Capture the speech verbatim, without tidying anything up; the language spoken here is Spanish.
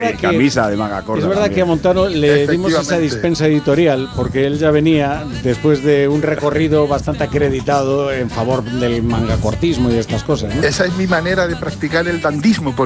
Y camisa de manga corta. Es verdad también. que a Montano le dimos esa dispensa editorial porque él ya venía después de un recorrido bastante acreditado en favor del mangacortismo y de estas cosas, ¿no? Esa es mi manera de practicar el dandismo.